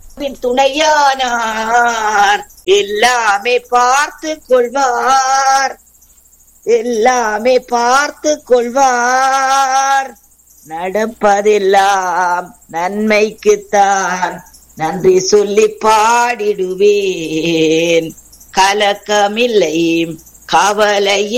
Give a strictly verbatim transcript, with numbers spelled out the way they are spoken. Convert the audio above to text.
துணையானார், எல்லாமே பார்த்து கொள்வார், எல்லாமே பார்த்து கொள்வார். நடப்பதெல்லாம் நன்மைக்குத்தான், நன்றி சொல்லி பாடிடுவேன். கலக்கமில்லை, கவலை